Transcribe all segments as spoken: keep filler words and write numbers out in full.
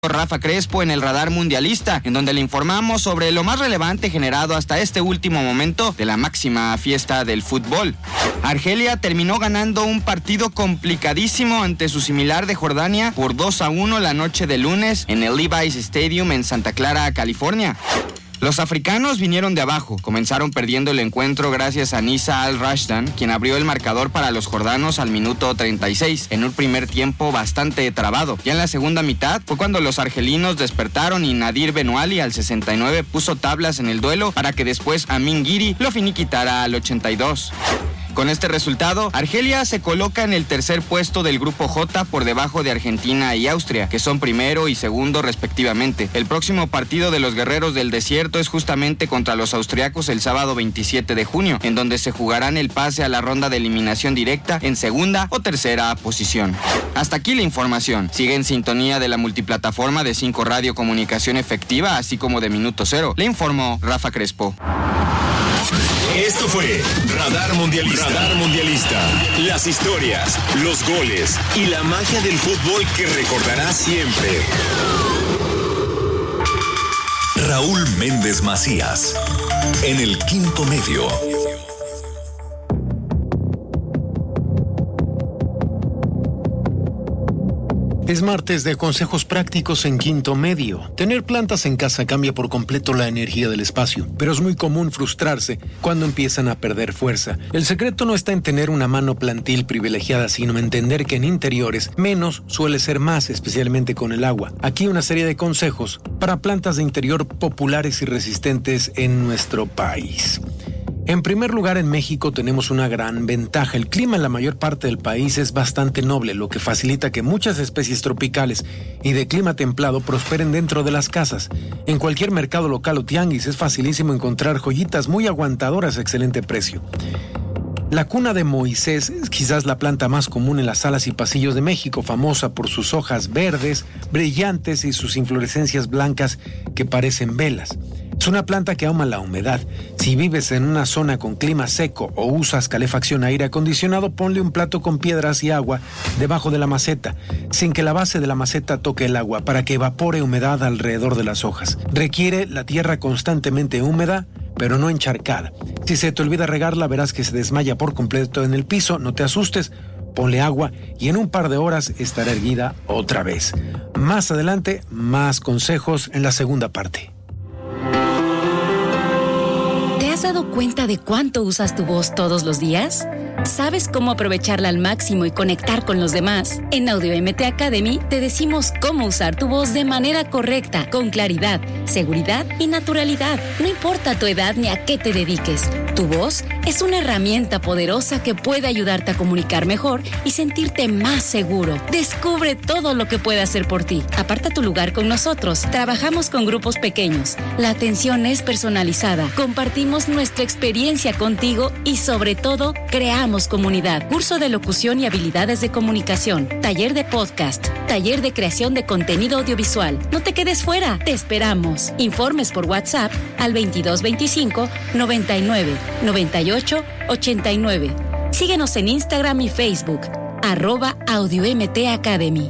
Rafa Crespo en el Radar Mundialista, en donde le informamos sobre lo más relevante generado hasta este último momento de la máxima fiesta del fútbol. Argelia terminó ganando un partido complicadísimo ante su similar de Jordania por dos a uno la noche de lunes en el Levi's Stadium en Santa Clara, California. Los africanos vinieron de abajo, comenzaron perdiendo el encuentro gracias a Nisa Al-Rashdan, quien abrió el marcador para los jordanos al minuto treinta y seis, en un primer tiempo bastante trabado. Ya en la segunda mitad fue cuando los argelinos despertaron y Nadir Benuali al sesenta y nueve puso tablas en el duelo para que después Amin Giri lo finiquitara al ochenta y dos. Con este resultado, Argelia se coloca en el tercer puesto del Grupo J por debajo de Argentina y Austria, que son primero y segundo respectivamente. El próximo partido de los Guerreros del Desierto es justamente contra los austriacos el sábado veintisiete de junio, en donde se jugarán el pase a la ronda de eliminación directa en segunda o tercera posición. Hasta aquí la información. Sigue en sintonía de la multiplataforma de cinco Radio Comunicación Efectiva, así como de Minuto Cero. Le informó Rafa Crespo. Esto fue Radar Mundialista. Radar Mundialista. Las historias, los goles y la magia del fútbol que recordarás siempre. Raúl Méndez Macías, en el quinto medio. Es martes de consejos prácticos en Quinto Medio. Tener plantas en casa cambia por completo la energía del espacio, pero es muy común frustrarse cuando empiezan a perder fuerza. El secreto no está en tener una mano plantil privilegiada, sino en entender que en interiores menos suele ser más, especialmente con el agua. Aquí una serie de consejos para plantas de interior populares y resistentes en nuestro país. En primer lugar, en México tenemos una gran ventaja. El clima en la mayor parte del país es bastante noble, lo que facilita que muchas especies tropicales y de clima templado prosperen dentro de las casas. En cualquier mercado local o tianguis es facilísimo encontrar joyitas muy aguantadoras a excelente precio. La cuna de Moisés es quizás la planta más común en las salas y pasillos de México, famosa por sus hojas verdes, brillantes y sus inflorescencias blancas que parecen velas. Es una planta que ama la humedad. Si vives en una zona con clima seco o usas calefacción a aire acondicionado, ponle un plato con piedras y agua debajo de la maceta, sin que la base de la maceta toque el agua, para que evapore humedad alrededor de las hojas. Requiere la tierra constantemente húmeda, pero no encharcada. Si se te olvida regarla, verás que se desmaya por completo en el piso. No te asustes, ponle agua y en un par de horas estará erguida otra vez. Más adelante, más consejos en la segunda parte. ¿Te has dado cuenta de cuánto usas tu voz todos los días? ¿Sabes cómo aprovecharla al máximo y conectar con los demás? En Audio M T Academy te decimos cómo usar tu voz de manera correcta, con claridad, seguridad y naturalidad. No importa tu edad ni a qué te dediques. Tu voz es una herramienta poderosa que puede ayudarte a comunicar mejor y sentirte más seguro. Descubre todo lo que puede hacer por ti. Aparta tu lugar con nosotros. Trabajamos con grupos pequeños. La atención es personalizada. Compartimos nuestra experiencia contigo y sobre todo creamos comunidad. Curso de locución y habilidades de comunicación. Taller de podcast. Taller de creación de contenido audiovisual. No te quedes fuera. Te esperamos. Informes por WhatsApp al veintidós veinticinco noventa y nueve noventa y ocho ochenta y nueve. Síguenos en Instagram y Facebook. Arroba Audio M T Academy.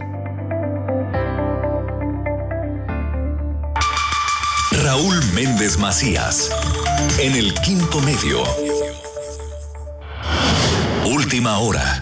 Raúl Méndez Macías, en el quinto medio. Última hora.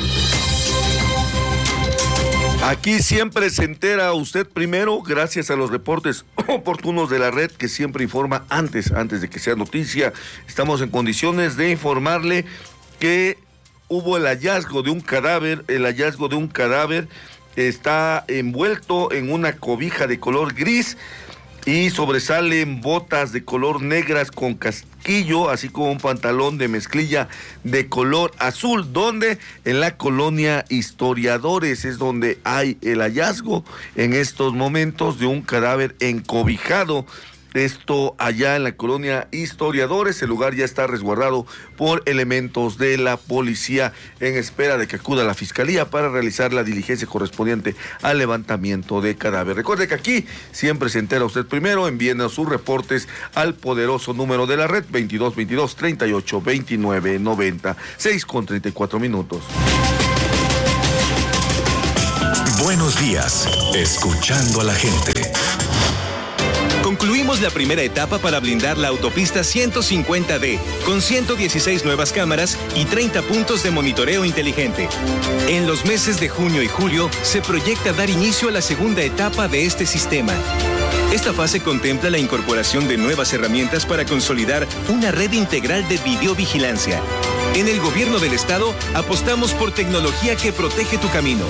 Aquí siempre se entera usted primero, gracias a los reportes oportunos de la red que siempre informa antes, antes de que sea noticia. Estamos en condiciones de informarle que hubo el hallazgo de un cadáver, el hallazgo de un cadáver está envuelto en una cobija de color gris y sobresalen botas de color negras con casquillo, así como un pantalón de mezclilla de color azul, donde en la colonia Historiadores es donde hay el hallazgo en estos momentos de un cadáver encobijado. Esto allá en la colonia Historiadores. El lugar ya está resguardado por elementos de la policía en espera de que acuda la fiscalía para realizar la diligencia correspondiente al levantamiento de cadáver. Recuerde que aquí siempre se entera usted primero, enviando sus reportes al poderoso número de la red veintidós veintidós treinta y ocho veintinueve noventa. seis con treinta y cuatro minutos. Buenos días, escuchando a la gente. Concluimos la primera etapa para blindar la autopista ciento cincuenta D, con ciento dieciséis nuevas cámaras y treinta puntos de monitoreo inteligente. En los meses de junio y julio se proyecta dar inicio a la segunda etapa de este sistema. Esta fase contempla la incorporación de nuevas herramientas para consolidar una red integral de videovigilancia. En el Gobierno del Estado apostamos por tecnología que protege tu camino.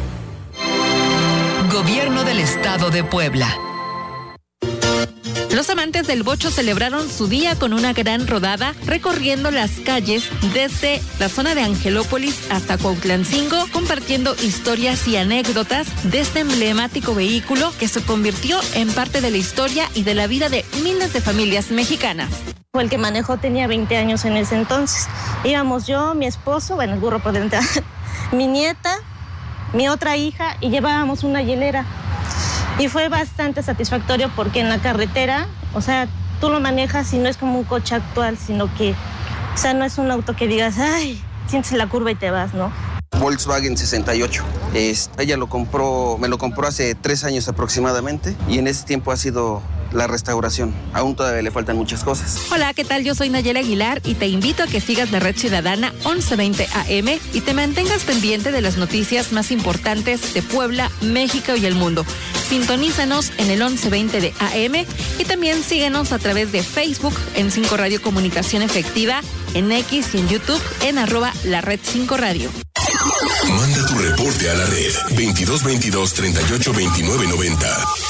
Gobierno del Estado de Puebla. Los amantes del bocho celebraron su día con una gran rodada recorriendo las calles desde la zona de Angelópolis hasta Cuautlancingo, compartiendo historias y anécdotas de este emblemático vehículo que se convirtió en parte de la historia y de la vida de miles de familias mexicanas. El que manejó tenía veinte años en ese entonces. Íbamos yo, mi esposo, bueno, el burro por dentro, mi nieta, mi otra hija y llevábamos una hielera. Y fue bastante satisfactorio porque en la carretera, o sea, tú lo manejas y no es como un coche actual, sino que, o sea, no es un auto que digas, ay, sientes la curva y te vas, ¿no? Volkswagen sesenta y ocho. Es, ella lo compró, me lo compró hace tres años aproximadamente y en ese tiempo ha sido la restauración. Aún todavía le faltan muchas cosas. Hola, ¿qué tal? Yo soy Nayeli Aguilar y te invito a que sigas la Red Ciudadana once veinte A M y te mantengas pendiente de las noticias más importantes de Puebla, México y el mundo. Sintonízanos en el once veinte de A M y también síguenos a través de Facebook en cinco Radio Comunicación Efectiva, en X y en YouTube en arroba la Red cinco Radio. Manda tu reporte a la red veintidós veintidós treinta y ocho veintinueve noventa.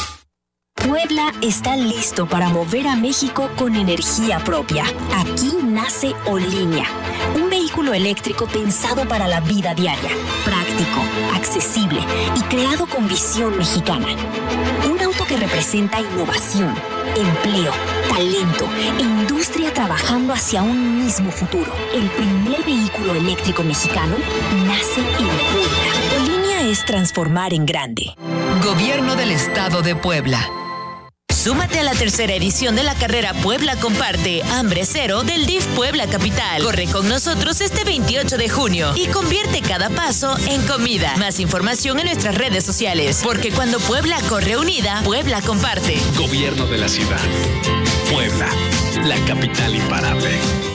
Puebla está listo para mover a México con energía propia. Aquí nace Olinia, un vehículo eléctrico pensado para la vida diaria, práctico, accesible y creado con visión mexicana. Un auto que representa innovación, empleo, talento e industria trabajando hacia un mismo futuro. El primer vehículo eléctrico mexicano nace en Puebla. Olinia es transformar en grande. Gobierno del Estado de Puebla. Súmate a la tercera edición de la carrera Puebla Comparte, Hambre Cero del D I F Puebla Capital. Corre con nosotros este veintiocho de junio y convierte cada paso en comida. Más información en nuestras redes sociales, porque cuando Puebla corre unida, Puebla comparte. Gobierno de la ciudad. Puebla, la capital imparable.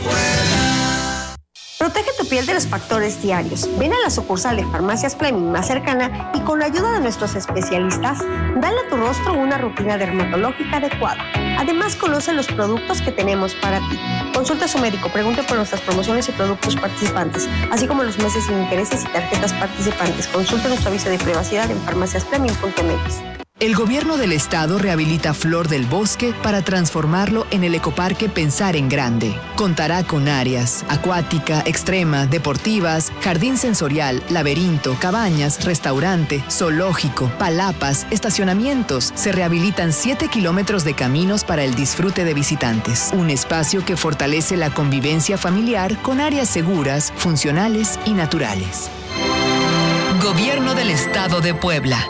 Protege tu piel de los factores diarios. Ven a la sucursal de Farmacias Fleming más cercana y con la ayuda de nuestros especialistas, dale a tu rostro una rutina dermatológica adecuada. Además, conoce los productos que tenemos para ti. Consulta a su médico, pregunte por nuestras promociones y productos participantes, así como los meses sin intereses y tarjetas participantes. Consulta nuestro aviso de privacidad en farmacias fleming punto m x. El Gobierno del Estado rehabilita Flor del Bosque para transformarlo en el ecoparque Pensar en Grande. Contará con áreas acuática, extrema, deportivas, jardín sensorial, laberinto, cabañas, restaurante, zoológico, palapas, estacionamientos. Se rehabilitan siete kilómetros de caminos para el disfrute de visitantes. Un espacio que fortalece la convivencia familiar con áreas seguras, funcionales y naturales. Gobierno del Estado de Puebla.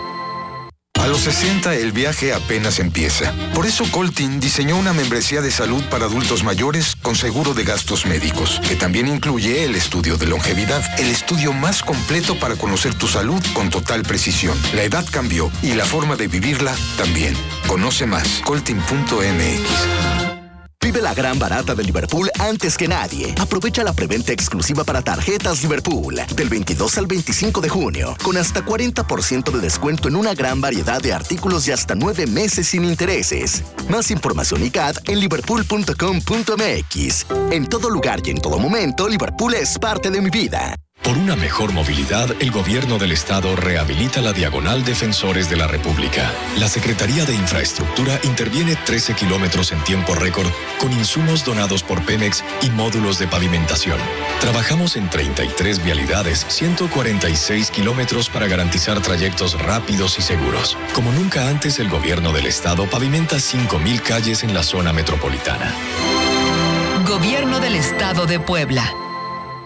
A los sesenta el viaje apenas empieza. Por eso Coltin diseñó una membresía de salud para adultos mayores con seguro de gastos médicos, que también incluye el estudio de longevidad, el estudio más completo para conocer tu salud con total precisión. La edad cambió y la forma de vivirla también. Conoce más, coltin punto m x. Vive la gran barata de Liverpool antes que nadie. Aprovecha la preventa exclusiva para tarjetas Liverpool del veintidós al veinticinco de junio, con hasta cuarenta por ciento de descuento en una gran variedad de artículos y hasta nueve meses sin intereses. Más información y C A D en liverpool punto com punto m x. En todo lugar y en todo momento, Liverpool es parte de mi vida. Por una mejor movilidad, el Gobierno del Estado rehabilita la Diagonal Defensores de la República. La Secretaría de Infraestructura interviene trece kilómetros en tiempo récord con insumos donados por Pemex y módulos de pavimentación. Trabajamos en treinta y tres vialidades, ciento cuarenta y seis kilómetros para garantizar trayectos rápidos y seguros. Como nunca antes, el Gobierno del Estado pavimenta cinco mil calles en la zona metropolitana. Gobierno del Estado de Puebla.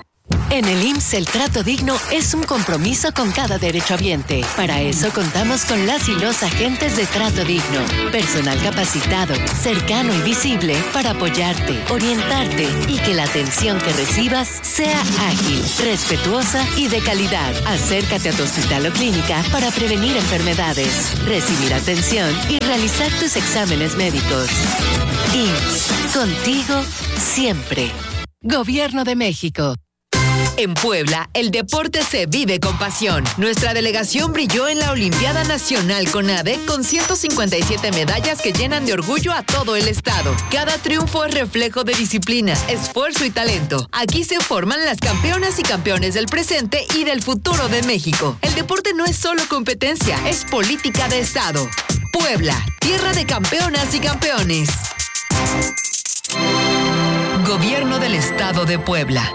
En el I M S S el trato digno es un compromiso con cada derechohabiente. Para eso contamos con las y los agentes de Trato Digno. Personal capacitado, cercano y visible para apoyarte, orientarte y que la atención que recibas sea ágil, respetuosa y de calidad. Acércate a tu hospital o clínica para prevenir enfermedades, recibir atención y realizar tus exámenes médicos. I M S S, contigo siempre. Gobierno de México. En Puebla, el deporte se vive con pasión. Nuestra delegación brilló en la Olimpiada Nacional CONADE con ciento cincuenta y siete medallas que llenan de orgullo a todo el estado. Cada triunfo es reflejo de disciplina, esfuerzo y talento. Aquí se forman las campeonas y campeones del presente y del futuro de México. El deporte no es solo competencia, es política de estado. Puebla, tierra de campeonas y campeones. Gobierno del Estado de Puebla.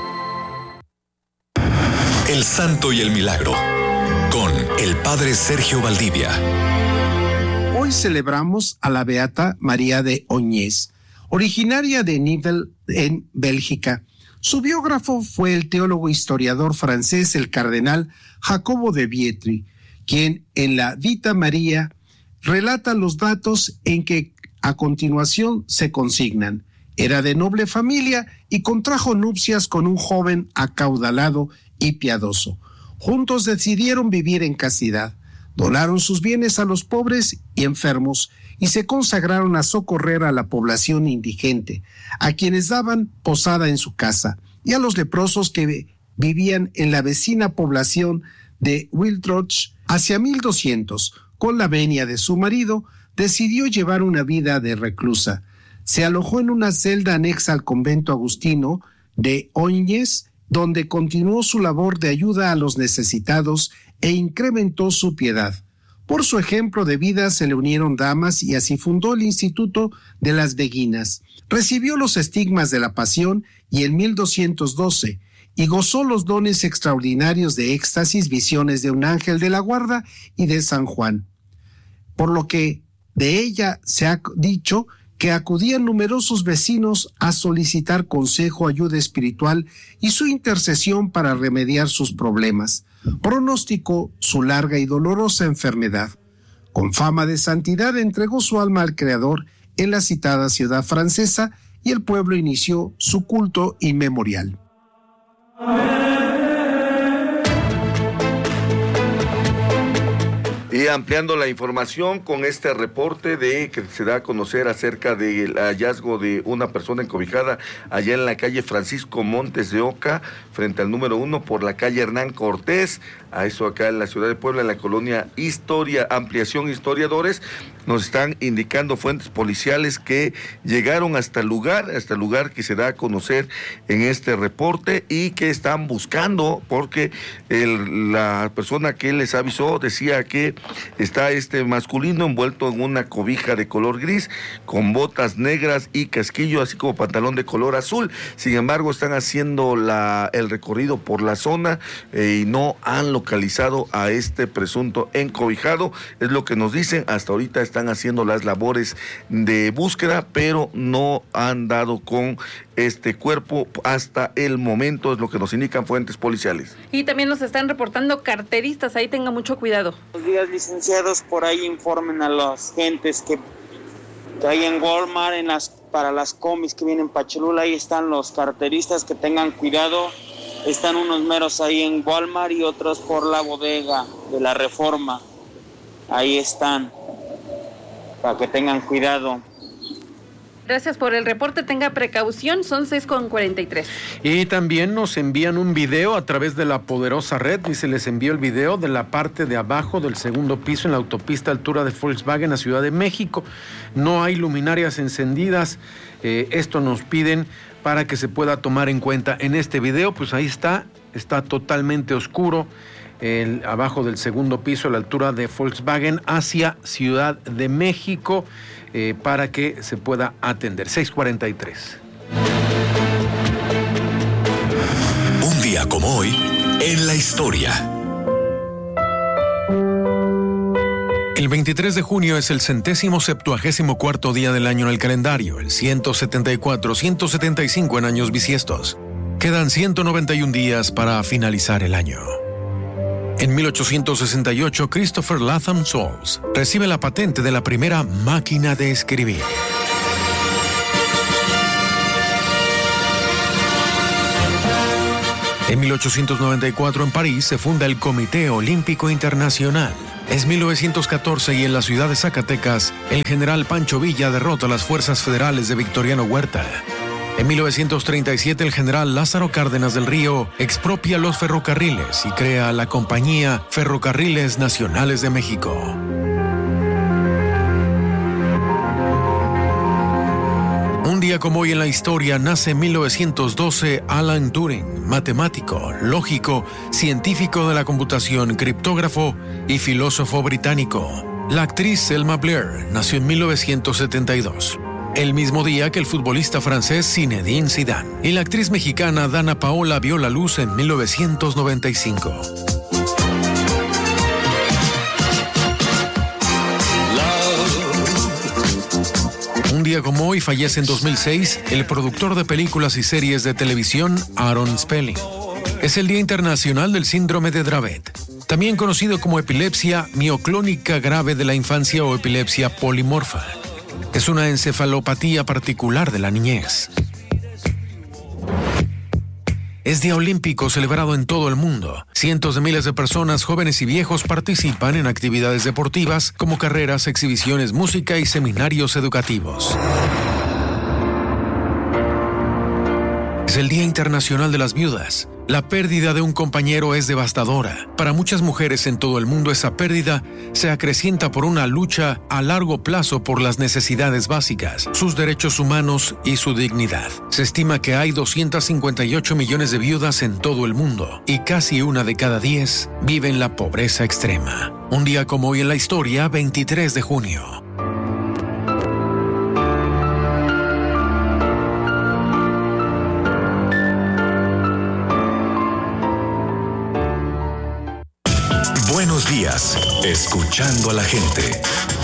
El Santo y el Milagro, con el Padre Sergio Valdivia. Hoy celebramos a la Beata María de Oñez, originaria de Nivelles, en Bélgica. Su biógrafo fue el teólogo historiador francés, el cardenal Jacobo de Vietri, quien en la Vita María relata los datos en que a continuación se consignan. Era de noble familia y contrajo nupcias con un joven acaudalado y piadoso. Juntos decidieron vivir en castidad, donaron sus bienes a los pobres y enfermos y se consagraron a socorrer a la población indigente, a quienes daban posada en su casa, y a los leprosos que vivían en la vecina población de Wildroch. Hacia mil doscientos, con la venia de su marido, decidió llevar una vida de reclusa. Se alojó en una celda anexa al convento agustino de Oñez, donde continuó su labor de ayuda a los necesitados e incrementó su piedad. Por su ejemplo de vida se le unieron damas y así fundó el Instituto de las Beguinas. Recibió los estigmas de la Pasión y en mil doscientos doce y gozó los dones extraordinarios de éxtasis, visiones de un ángel de la guarda y de San Juan. Por lo que de ella se ha dicho que acudían numerosos vecinos a solicitar consejo, ayuda espiritual y su intercesión para remediar sus problemas. Pronosticó su larga y dolorosa enfermedad. Con fama de santidad entregó su alma al Creador en la citada ciudad francesa y el pueblo inició su culto inmemorial. Y ampliando la información con este reporte de que se da a conocer acerca del hallazgo de una persona encobijada allá en la calle Francisco Montes de Oca, frente al número uno por la calle Hernán Cortés, a eso acá en la ciudad de Puebla, en la colonia Historia, Ampliación Historiadores. Nos están indicando fuentes policiales que llegaron hasta el lugar, hasta el lugar que se da a conocer en este reporte y que están buscando porque el, la persona que les avisó decía que está este masculino envuelto en una cobija de color gris, con botas negras y casquillo, así como pantalón de color azul. Sin embargo, están haciendo la, el recorrido por la zona eh, y no han localizado a este presunto encobijado. Es lo que nos dicen. Hasta ahorita están haciendo las labores de búsqueda, pero no han dado con este cuerpo hasta el momento, es lo que nos indican fuentes policiales. Y también nos están reportando carteristas, ahí tenga mucho cuidado. Buenos días, licenciados, por ahí informen a las gentes que, que hay en Walmart, en las, para las comis que vienen para Cholula, ahí están los carteristas, que tengan cuidado. Están unos meros ahí en Walmart y otros por la bodega de la Reforma, ahí están, para que tengan cuidado. Gracias por el reporte, tenga precaución, son seis con cuarenta y tres. Y también nos envían un video a través de la poderosa red, y se les envió el video de la parte de abajo del segundo piso en la autopista altura de Volkswagen a Ciudad de México. No hay luminarias encendidas, eh, esto nos piden para que se pueda tomar en cuenta en este video. Pues ahí está, está totalmente oscuro. El, abajo del segundo piso a la altura de Volkswagen hacia Ciudad de México, eh, para que se pueda atender. seis cuarenta y tres. Un día como hoy en la historia. El veintitrés de junio es el centésimo septuagésimo cuarto día del año en el calendario, el ciento setenta y cuatro, ciento setenta y cinco en años bisiestos. Quedan ciento noventa y un días para finalizar el año. En mil ochocientos sesenta y ocho, Christopher Latham Souls recibe la patente de la primera máquina de escribir. En mil ochocientos noventa y cuatro, en París, se funda el Comité Olímpico Internacional. Es mil novecientos catorce y en la ciudad de Zacatecas, el general Pancho Villa derrota a las fuerzas federales de Victoriano Huerta. En mil novecientos treinta y siete, el general Lázaro Cárdenas del Río expropia los ferrocarriles y crea la Compañía Ferrocarriles Nacionales de México. Un día como hoy en la historia nace en mil novecientos doce Alan Turing, matemático, lógico, científico de la computación, criptógrafo y filósofo británico. La actriz Selma Blair nació en mil novecientos setenta y dos, el mismo día que el futbolista francés Zinedine Zidane. Y la actriz mexicana Dana Paola vio la luz en mil novecientos noventa y cinco. Un día como hoy fallece en dos mil seis el productor de películas y series de televisión Aaron Spelling. Es el Día Internacional del Síndrome de Dravet, también conocido como epilepsia mioclónica grave de la infancia o epilepsia polimorfa. Es una encefalopatía particular de la niñez. Es Día Olímpico celebrado en todo el mundo. Cientos de miles de personas, jóvenes y viejos, participan en actividades deportivas como carreras, exhibiciones, música y seminarios educativos. Es el Día Internacional de las Viudas. La pérdida de un compañero es devastadora. Para muchas mujeres en todo el mundo, esa pérdida se acrecienta por una lucha a largo plazo por las necesidades básicas, sus derechos humanos y su dignidad. Se estima que hay doscientos cincuenta y ocho millones de viudas en todo el mundo y casi una de cada diez vive en la pobreza extrema. Un día como hoy en la historia, veintitrés de junio. Buenos días, escuchando a la gente.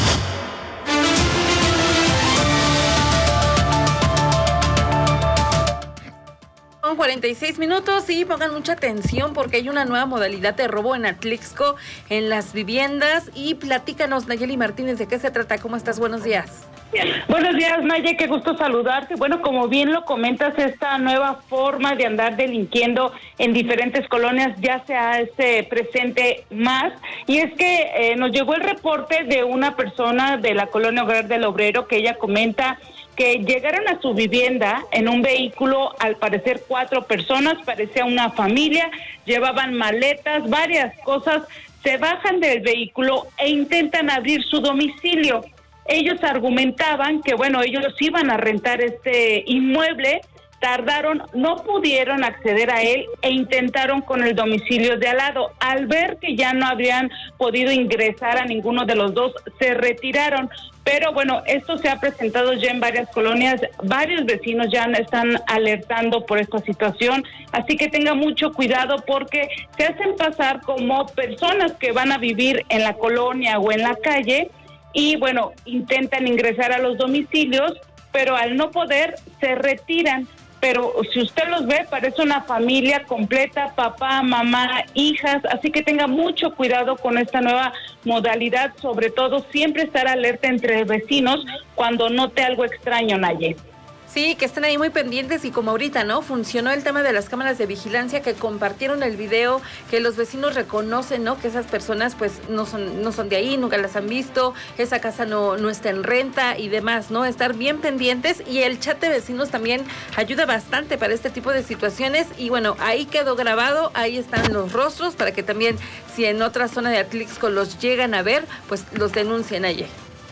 Son cuarenta y seis minutos y pongan mucha atención porque hay una nueva modalidad de robo en Atlixco en las viviendas. Y platícanos, Nayeli Martínez, ¿de qué se trata? ¿Cómo estás? Buenos días. Buenos días, Naye, qué gusto saludarte. Bueno, como bien lo comentas, esta nueva forma de andar delinquiendo en diferentes colonias ya se hace presente más. Y es que eh, nos llegó el reporte de una persona de la colonia Hogar del Obrero que ella comenta que llegaron a su vivienda en un vehículo, al parecer cuatro personas, parecía una familia, llevaban maletas, varias cosas, se bajan del vehículo e intentan abrir su domicilio. Ellos argumentaban que, bueno, ellos iban a rentar este inmueble, tardaron, no pudieron acceder a él e intentaron con el domicilio de al lado. Al ver que ya no habían podido ingresar a ninguno de los dos, se retiraron. Pero bueno, esto se ha presentado ya en varias colonias, varios vecinos ya están alertando por esta situación, así que tenga mucho cuidado porque se hacen pasar como personas que van a vivir en la colonia o en la calle y bueno, intentan ingresar a los domicilios, pero al no poder se retiran. Pero si usted los ve, parece una familia completa, papá, mamá, hijas, así que tenga mucho cuidado con esta nueva modalidad, sobre todo siempre estar alerta entre vecinos cuando note algo extraño, Naye. Sí, que estén ahí muy pendientes y como ahorita, ¿no? Funcionó el tema de las cámaras de vigilancia que compartieron el video, que los vecinos reconocen, ¿no? Que esas personas pues no son no son de ahí, nunca las han visto, esa casa no, no está en renta y demás, ¿no? Estar bien pendientes y el chat de vecinos también ayuda bastante para este tipo de situaciones y bueno, ahí quedó grabado, ahí están los rostros para que también si en otra zona de Atlixco los llegan a ver, pues los denuncien allí.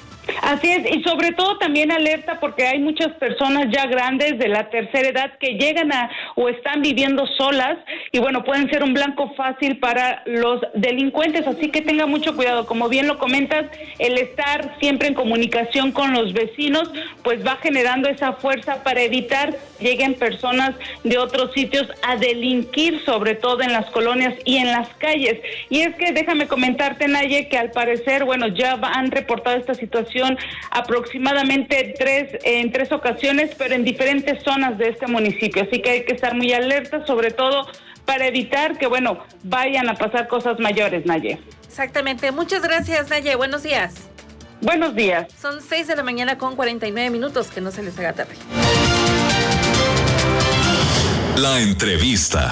Así es, y sobre todo también alerta porque hay muchas personas ya grandes de la tercera edad que llegan a o están viviendo solas y bueno, pueden ser un blanco fácil para los delincuentes, así que tenga mucho cuidado. Como bien lo comentas, el estar siempre en comunicación con los vecinos pues va generando esa fuerza para evitar que lleguen personas de otros sitios a delinquir, sobre todo en las colonias y en las calles. Y es que déjame comentarte, Naye, que al parecer, bueno, ya han reportado esta situación aproximadamente tres en tres ocasiones, pero en diferentes zonas de este municipio, así que hay que estar estar muy alertas, sobre todo para evitar que, bueno, vayan a pasar cosas mayores, Naye. Exactamente. Muchas gracias, Naye. Buenos días. Buenos días. Son seis de la mañana con cuarenta y nueve minutos, que no se les haga tarde. La entrevista.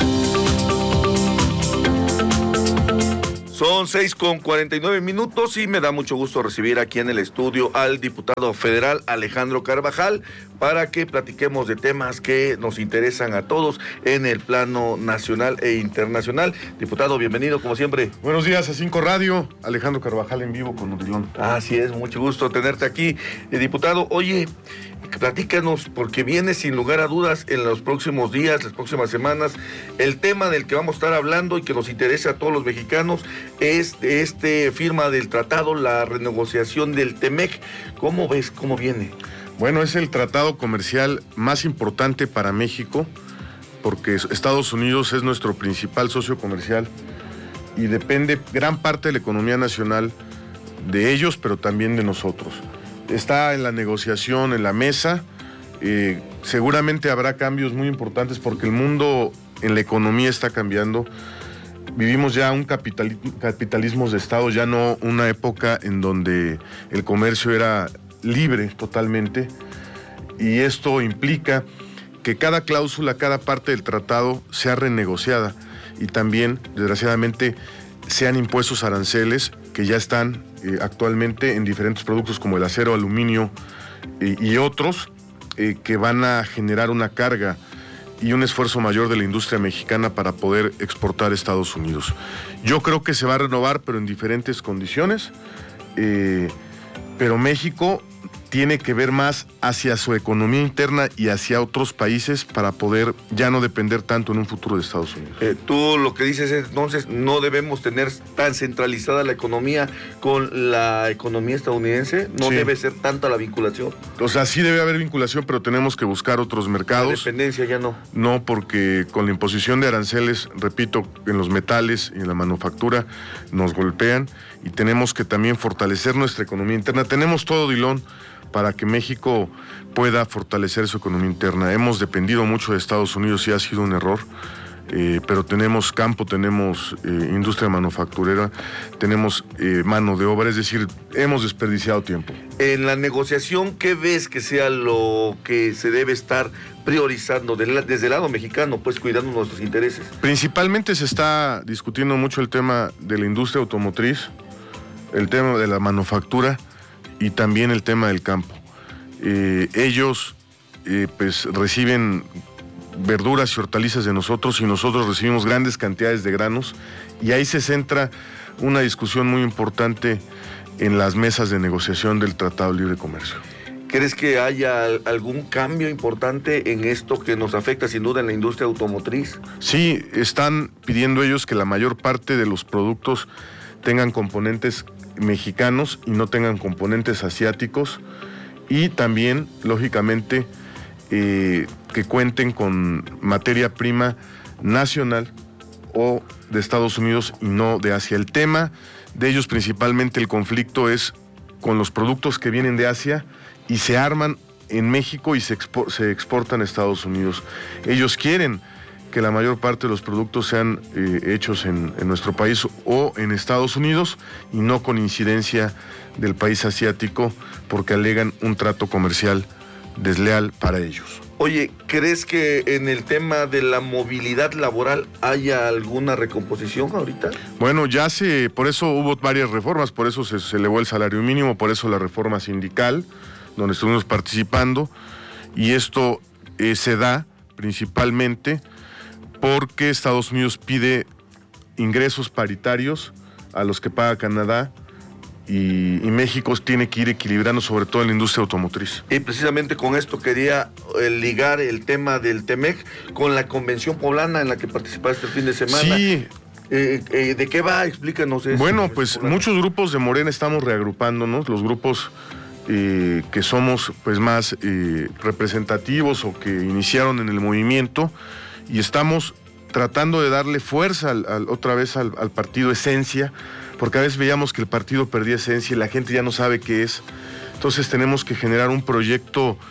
Son seis con cuarenta y nueve minutos y me da mucho gusto recibir aquí en el estudio al diputado federal Alejandro Carvajal para que platiquemos de temas que nos interesan a todos en el plano nacional e internacional. Diputado, bienvenido como siempre. Buenos días a Cinco Radio, Alejandro Carvajal en vivo con Nutilón. Así es, mucho gusto tenerte aquí. Eh, diputado, oye, platícanos, porque viene sin lugar a dudas en los próximos días, las próximas semanas, el tema del que vamos a estar hablando y que nos interesa a todos los mexicanos es este firma del tratado, la renegociación del Temec. ¿Cómo ves, cómo viene? Bueno, es el tratado comercial más importante para México, porque Estados Unidos es nuestro principal socio comercial y depende gran parte de la economía nacional de ellos, pero también de nosotros. Está en la negociación, en la mesa, eh, seguramente habrá cambios muy importantes porque el mundo en la economía está cambiando. Vivimos ya un capitali- capitalismo de Estado, ya no una época en donde el comercio era libre totalmente, y esto implica que cada cláusula, cada parte del tratado sea renegociada y también, desgraciadamente, sean impuestos aranceles que ya están eh, actualmente en diferentes productos como el acero, aluminio eh, y otros eh, que van a generar una carga y un esfuerzo mayor de la industria mexicana para poder exportar a Estados Unidos. Yo creo que se va a renovar, pero en diferentes condiciones, eh, pero México tiene que ver más hacia su economía interna y hacia otros países para poder ya no depender tanto en un futuro de Estados Unidos. Eh, tú lo que dices es, entonces, no debemos tener tan centralizada la economía con la economía estadounidense, no Sí. debe ser tanta la vinculación. O sea, sí debe haber vinculación, pero tenemos que buscar otros mercados. La dependencia ya no. No, porque con la imposición de aranceles, repito, en los metales y en la manufactura nos golpean y tenemos que también fortalecer nuestra economía interna. Tenemos todo, Dilón, para que México pueda fortalecer su economía interna. Hemos dependido mucho de Estados Unidos y ha sido un error, eh, pero tenemos campo, tenemos eh, industria manufacturera, tenemos eh, mano de obra, es decir, hemos desperdiciado tiempo. En la negociación, ¿qué ves que sea lo que se debe estar priorizando de la, desde el lado mexicano, pues cuidando nuestros intereses? Principalmente se está discutiendo mucho el tema de la industria automotriz, el tema de la manufactura y también el tema del campo. Eh, ellos eh, pues reciben verduras y hortalizas de nosotros y nosotros recibimos grandes cantidades de granos, y ahí se centra una discusión muy importante en las mesas de negociación del Tratado de Libre Comercio. ¿Crees que haya algún cambio importante en esto que nos afecta sin duda en la industria automotriz? Sí, están pidiendo ellos que la mayor parte de los productos tengan componentes mexicanos y no tengan componentes asiáticos, y también, lógicamente, eh, que cuenten con materia prima nacional o de Estados Unidos y no de Asia. El tema de ellos, principalmente el conflicto, es con los productos que vienen de Asia y se arman en México y se, expo- se exportan a Estados Unidos. Ellos quieren que la mayor parte de los productos sean eh, hechos en, en nuestro país o en Estados Unidos y no con incidencia del país asiático, porque alegan un trato comercial desleal para ellos. Oye, ¿crees que en el tema de la movilidad laboral haya alguna recomposición ahorita? Bueno, ya se, por eso hubo varias reformas, por eso se, se elevó el salario mínimo, por eso la reforma sindical, donde estuvimos participando, y esto eh, se da principalmente porque Estados Unidos pide ingresos paritarios a los que paga Canadá, y, y México tiene que ir equilibrando, sobre todo en la industria automotriz. Y precisamente con esto quería eh, ligar el tema del Temec con la Convención Poblana en la que participaste el fin de semana. Sí. Eh, eh, ¿De qué va? Explícanos eso. Bueno, pues muchos grupos de Morena estamos reagrupándonos, los grupos eh, que somos pues más eh, representativos o que iniciaron en el movimiento, y estamos tratando de darle fuerza al, al, otra vez al, al partido Esencia, porque a veces veíamos que el partido perdía esencia y la gente ya no sabe qué es. Entonces tenemos que generar un proyecto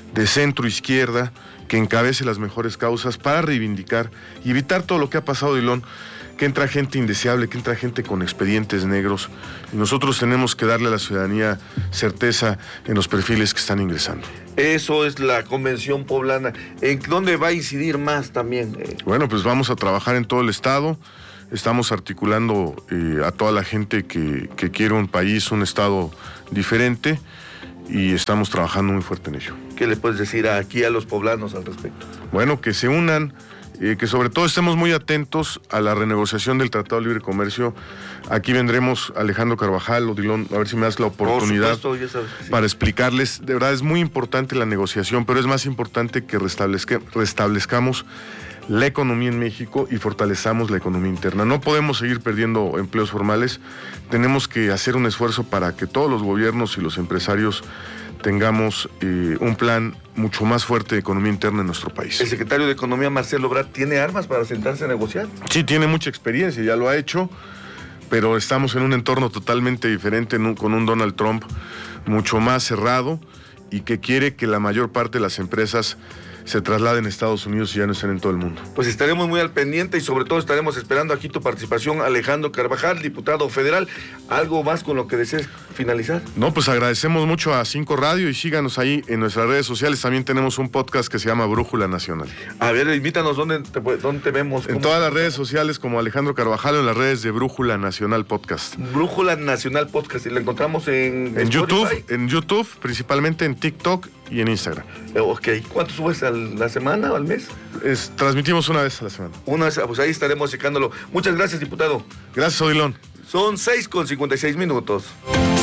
de centro izquierda, que encabece las mejores causas para reivindicar y evitar todo lo que ha pasado, Dilón, que entra gente indeseable, que entra gente con expedientes negros, y nosotros tenemos que darle a la ciudadanía certeza en los perfiles que están ingresando. Eso es la Convención Poblana. ¿En dónde va a incidir más también? Bueno, pues vamos a trabajar en todo el estado, estamos articulando eh, a toda la gente que, que quiere un país, un estado diferente, y estamos trabajando muy fuerte en ello. ¿Qué le puedes decir aquí a los poblanos al respecto? Bueno, que se unan, eh, que sobre todo estemos muy atentos a la renegociación del Tratado de Libre Comercio. Aquí vendremos Alejandro Carvajal, Odilon, a ver si me das la oportunidad. Por supuesto, ya sabes que sí. Para explicarles. De verdad es muy importante la negociación, pero es más importante que restablezca, restablezcamos la economía en México y fortalezamos la economía interna. No podemos seguir perdiendo empleos formales, tenemos que hacer un esfuerzo para que todos los gobiernos y los empresarios tengamos eh, un plan mucho más fuerte de economía interna en nuestro país. ¿El secretario de Economía, Marcelo Ebrard, tiene armas para sentarse a negociar? Sí, tiene mucha experiencia, ya lo ha hecho, pero estamos en un entorno totalmente diferente, en un, con un Donald Trump mucho más cerrado y que quiere que la mayor parte de las empresas se trasladen a Estados Unidos y ya no estén en todo el mundo. Pues estaremos muy al pendiente y sobre todo estaremos esperando aquí tu participación, Alejandro Carvajal, diputado federal. ¿Algo más con lo que desees finalizar? No, pues agradecemos mucho a Cinco Radio y síganos ahí en nuestras redes sociales. También tenemos un podcast que se llama Brújula Nacional. A ver, invítanos, ¿dónde te, dónde te vemos? En todas las redes sociales como Alejandro Carvajal, en las redes de Brújula Nacional Podcast. Brújula Nacional Podcast, y lo encontramos en, en YouTube, en YouTube, principalmente en TikTok y en Instagram. Ok, ¿cuánto subes a la semana o al mes? Es, transmitimos una vez a la semana. Una vez, pues ahí estaremos checándolo. Muchas gracias, diputado. Gracias, Odilon. Son seis con cincuenta y seis minutos.